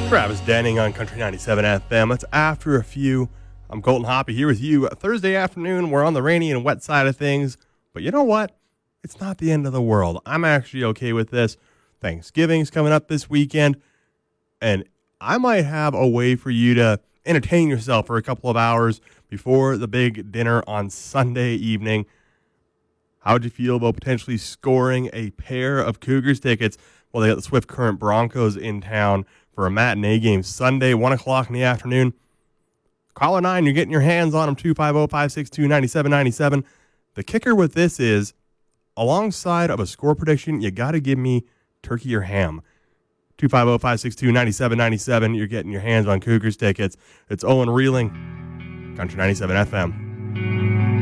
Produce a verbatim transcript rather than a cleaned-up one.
Travis Denning on Country ninety-seven F M. It's After a Few. I'm Colton Hoppy here with you. Thursday afternoon, we're on the rainy and wet side of things. But you know what? It's not the end of the world. I'm actually okay with this. Thanksgiving's coming up this weekend. And I might have a way for you to entertain yourself for a couple of hours before the big dinner on Sunday evening. How would you feel about potentially scoring a pair of Cougars tickets? Well, they got the Swift Current Broncos in town for a matinee game Sunday, one o'clock in the afternoon. Caller nine, you're getting your hands on them, two five zero, five six two, nine seven nine seven. The kicker with this is, alongside of a score prediction, you got to give me turkey or ham. two five zero, five six two, nine seven nine seven. You're getting your hands on Cougars tickets. It's Owen Reeling, Country ninety-seven F M.